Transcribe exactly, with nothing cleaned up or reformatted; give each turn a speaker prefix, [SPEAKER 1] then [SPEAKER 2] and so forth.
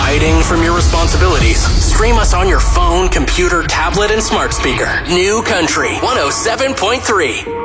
[SPEAKER 1] hiding from your responsibilities? Stream us on your phone, computer, tablet, and smart speaker. New Country one oh seven point three.